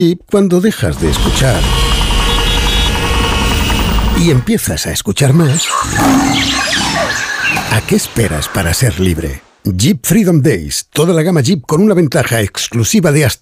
Y cuando dejas de escuchar y empiezas a escuchar más, ¿a qué esperas para ser libre? Jeep Freedom Days. Toda la gama Jeep con una ventaja exclusiva de hasta